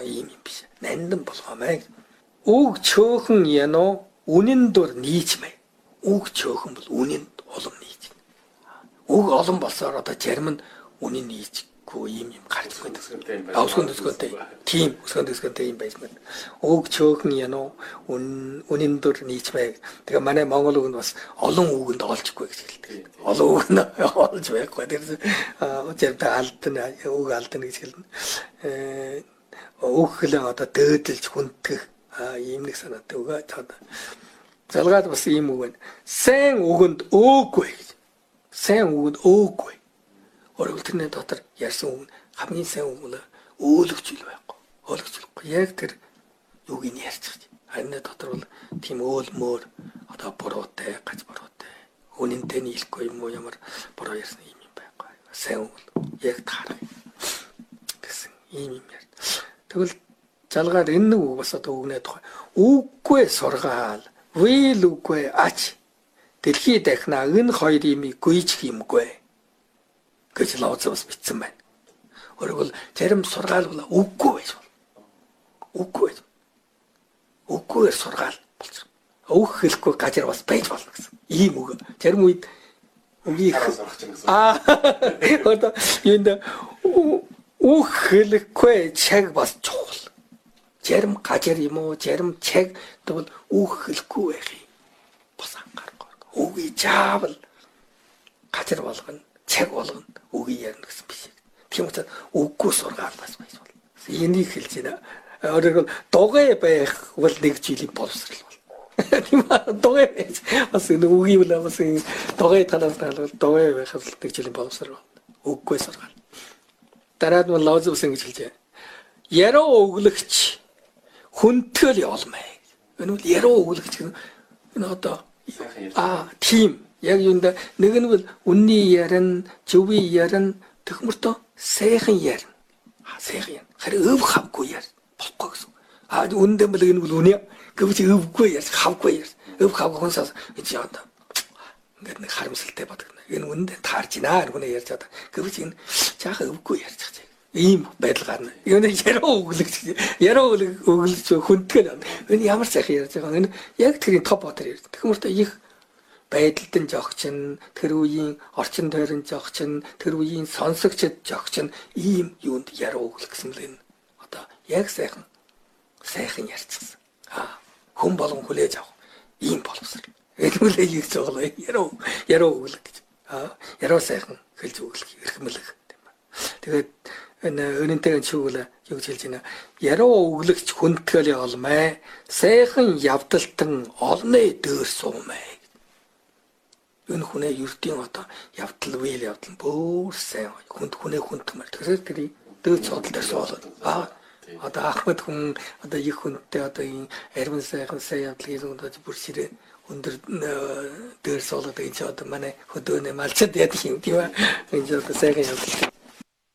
ийм юм биш. Нандин болгоомай. Үг чөөхөн яноо үнэн дур нийчмэ. Үг чөөхөн бол үнэн улам нийч. Үг олон болсоор одоо зарим нь үнэн нийчгүй ийм гарч ирдэг. Өсгөн төсгөнтэй. Тийм өсгөн төсгөнтэй юм байж байна. Үг чөөхөн яноо үнэн дур нийчмэ. Тэгээ манай монгол үг нь бас олон үгэнд олжгүй гэж хэлдэг. Олон үг нь олж байхгүй. Тэр зэрэг алдна үг алдна гэж хэлнэ. Үг хэлээ одоо дөөдөлж хүндгэх ийм нэг санаатай үг аа. Залгаад бас ийм үг байна. Сайн үгэнд өөгүй гэж. Сайн үгэнд өөгүй. Өөрөөр тэрний дотор ярьсан үг хамгийн сайн үг нь өөлөгчл байхгүй. Өөлөгчлөхгүй. Яг тэр юуг нь ярьж байгаа. Харин дотор бол тийм өөл мөр одоо буруутай, гаж буруутай. Үнэнтэй нийлэхгүй юм уу ямар буруу ярьсан юм байхгүй. Сайн үг яг таарах гэсэн ийм юм яар. Тэгвэл залгаад энэ нэг үг бас одоо үгнээ тухай. Үггүй сургаал, вил үггүй ач. Дэлхий дахна энэ хоёр имийг гүйж хиймгүй гэж Лаоцс бичсэн байна. Өөрөөр зарим сургаал бол үггүй байж болно. Үггүй. Үггүй сургаал болчих. Үг хэлэхгүй газар бас байж болно гэсэн. Ийм үг. Зарим үед үгийг одоо юунд үг хэлэхгүй чаг бас чухал. Зарим газар юм уу, зарим чаг тэгвэл үг хэлэхгүй байх юм. Бас анхаарахгүй. Үгийг заавал газар болгоно, чаг болгоно, үгийг ярина гэсэн биш. Тийм учраас үггүй сургаал бас байж болно. Энийг хэлж байна. Өөрөөр дугай байх бол нэг жилийн боловсрал бол. Тийм аа дугай байж. Бас нэг үгийг бол бас дугай талаас нь дугай байх бол нэг жилийн боловсрал бол. Үггүй сургаал. Дараад нь Лаоцс ингэж хэлж байна. Яруу өглөгч хүндэтгэл явуулмай. Энэ бол яруу өглөгч гэх энэ одоо тийм яг юунда нэг нь бол үнний ярин, зөвий ярин, тэгмөртөө сайхан ярин. Сайхан. Харин өв хавгүй яар. Болохгүй гэсэн. Үнэндээ бол энэ бол үнэ. Гэвч өвгүй яар, хавгүй яар. Өв хавгүй хүнсээс энэ яа. Ингээд нэг харамсалтай бодогдно. Энэ үнэндээ таарч байна гэнэ ярьж байгаа. Гэвч энэ жаахан өвгүй ярьж байгаа. Ийм байдал гарна. Энэ яруу өглөж хүндтгэл. Энэ ямар сайхан ярьж байгаа. Энэ яг тэрийн топ отор ярьж. Тэгмөртөө их байдалд нь жогчин, тэр үеийн орчин тойрон жогчин, тэр үеийн сонсогчд жогчин ийм юунд яруу өглөх гэсэн л энэ одоо яг сайхан ярьчихсан. Хүн болгон хүлээж авах ийм боловсрал. Элмэлээ хийж байгаа яруу өглөх гэж. Яруу сайхан хэлж өглөх, эрхэмлэх тийм ба. Тэгээд өнөнтэйг чигүүл юу гэж хэлж байна. Яруу өглөгч хүндтгэл олмай, сайхан явдалтан олны дөр суумай. Энэ хүнээ ердийн одоо явдал үйл явдал бүр сайн хүнээ хүндмэл. Тэгэхээр тэр дөөц судал дээр суулаад. Одоо Ахмад хүн одоо их хүнтэй одоо энэ арвин сайхан сайн явдлыг одоо бүр ширээ өндөр дээр суулаад энэ ч одоо манай хөдөөнэ малчад яд юм тийм ба. Энэ ч одоо сайхан явдал.